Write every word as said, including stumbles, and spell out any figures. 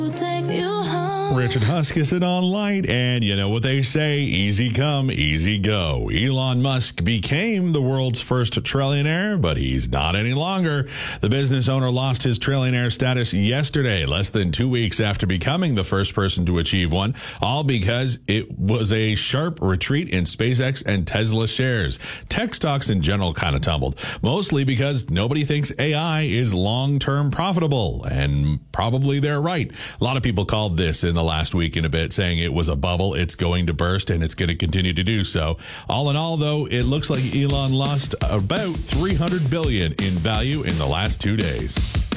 Richard Huskisson on Light, and you know what they say, easy come, easy go. Elon Musk became the world's first trillionaire, but he's not any longer. The business owner lost his trillionaire status yesterday, less than two weeks after becoming the first person to achieve one, all because it was a sharp retreat in SpaceX and Tesla shares. Tech stocks in general kind of tumbled, mostly because nobody thinks A I is long-term profitable, and probably they're right. A lot of people called this in the last week and a bit, saying it was a bubble, it's going to burst, and it's going to continue to do so. All in all, though, it looks like Elon lost about three hundred billion dollars in value in the last two days.